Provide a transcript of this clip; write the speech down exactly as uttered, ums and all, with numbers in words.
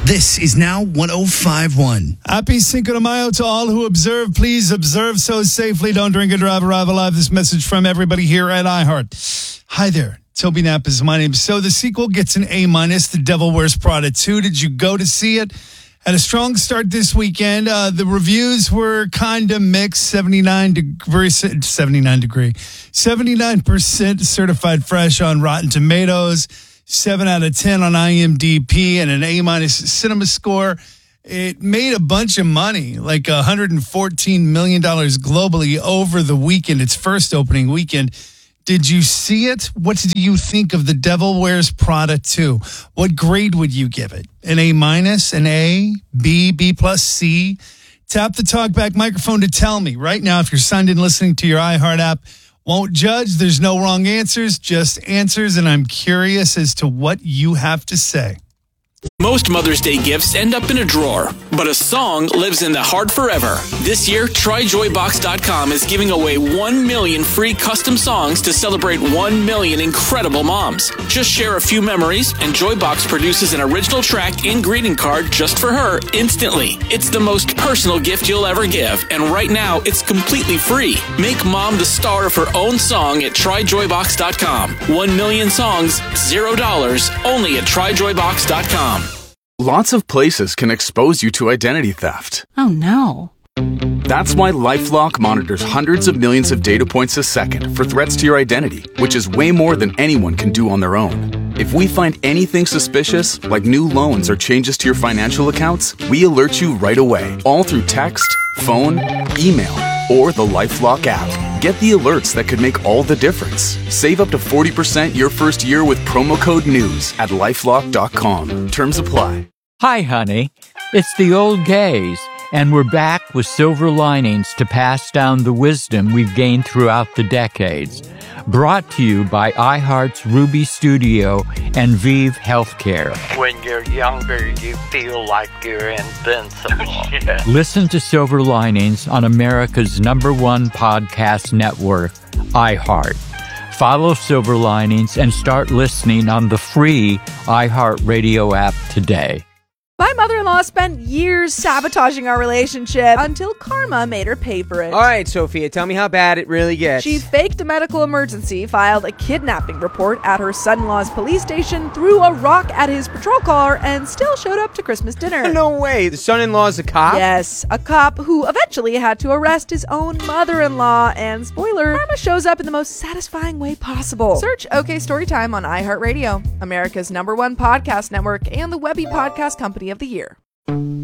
This is now one oh five point one. Happy Cinco de Mayo to all who observe. Please observe so safely. Don't drink and drive. Arrive alive. This message from everybody here at iHeart. Hi there. Toby Knapp is my name. So the sequel gets an A minus. The Devil Wears Prada two. Did you go to see it? Had a strong start this weekend. Uh, the reviews were kind of mixed. seventy-nine degree, seventy-nine degree, seventy-nine percent certified fresh on Rotten Tomatoes. seven out of ten on I M D B and an A minus cinema score. It made a bunch of money, like one hundred fourteen million dollars globally over the weekend, its first opening weekend. Did you see it? What do you think of The Devil Wears Prada two? What grade would you give it? An A minus, an A, B, B plus, C? Tap the talkback microphone to tell me right now if you're signed in listening to your iHeart app. Won't judge. There's no wrong answers, just answers, and I'm curious as to what you have to say. Most Mother's Day gifts end up in a drawer, but a song lives in the heart forever. This year, Try Joy Box dot com is giving away one million free custom songs to celebrate one million incredible moms. Just share a few memories, and Joybox produces an original track and greeting card just for her instantly. It's the most personal gift you'll ever give, and right now, it's completely free. Make mom the star of her own song at Try Joy Box dot com. One million songs, zero dollars, only at Try Joy Box dot com. Lots of places can expose you to identity theft. Oh, no. That's why LifeLock monitors hundreds of millions of data points a second for threats to your identity, which is way more than anyone can do on their own. If we find anything suspicious, like new loans or changes to your financial accounts, we alert you right away, all through text, phone, email, or the LifeLock app. Get the alerts that could make all the difference. Save up to forty percent your first year with promo code NEWS at lifelock dot com. Terms apply. Hi, honey. It's the old gays, and we're back with silver linings to pass down the wisdom we've gained throughout the decades. Brought to you by iHeart's Ruby Studio and Vive Healthcare. When you're younger, you feel like you're invincible. Yeah. Listen to Silver Linings on America's number one podcast network, iHeart. Follow Silver Linings and start listening on the free iHeartRadio app today. My mother-in-law spent years sabotaging our relationship until karma made her pay for it. All right, Sophia, tell me how bad it really gets. She faked a medical emergency, filed a kidnapping report at her son-in-law's police station, threw a rock at his patrol car, and still showed up to Christmas dinner. No way. The son-in-law's a cop? Yes, a cop who eventually had to arrest his own mother-in-law. And spoiler, karma shows up in the most satisfying way possible. Search OK Storytime on iHeartRadio, America's number one podcast network and the Webby Podcast Company of the Year.